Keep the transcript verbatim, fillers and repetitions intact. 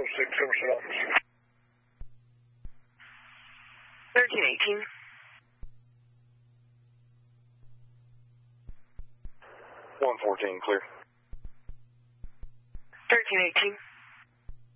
oh six, Emerson office. thirteen eighteen. one fourteen, clear. thirteen eighteen.